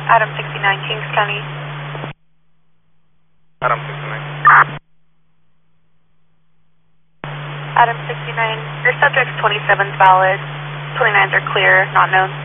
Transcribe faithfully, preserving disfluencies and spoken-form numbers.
Adam sixty-nine, Kings County. Adam sixty-nine. Adam sixty-nine, your subject's twenty-seven's valid. twenty-nines are clear, not known.